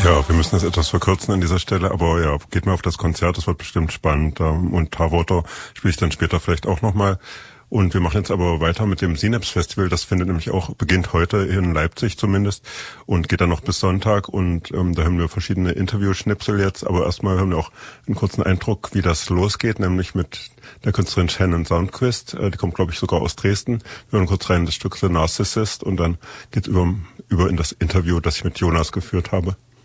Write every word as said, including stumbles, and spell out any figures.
Ja, wir müssen das etwas verkürzen an dieser Stelle, aber ja, geht mal auf das Konzert, das wird bestimmt spannend. Und Tarwater spiele ich dann später vielleicht auch nochmal. Und wir machen jetzt aber weiter mit dem Synapse Festival. Das findet nämlich auch, beginnt heute in Leipzig zumindest und geht dann noch bis Sonntag. Und ähm, da haben wir verschiedene Interview-Schnipsel jetzt. Aber erstmal haben wir auch einen kurzen Eindruck, wie das losgeht, nämlich mit der Künstlerin Shannon Soundquist. Äh, die kommt, glaube ich, sogar aus Dresden. Wir hören kurz rein das Stück The Narcissist und dann geht's über, über in das Interview, das ich mit Jonas geführt habe.